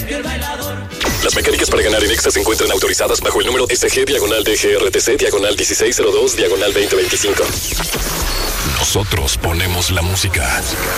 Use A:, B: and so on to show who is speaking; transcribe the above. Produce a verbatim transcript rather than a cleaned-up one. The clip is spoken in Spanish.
A: fiel bailador.
B: Las mecánicas para ganar en Exa se encuentran autorizadas bajo el número S G diagonal D G R T C diagonal dieciséis cero dos diagonal veinte veinticinco. Nosotros ponemos la música.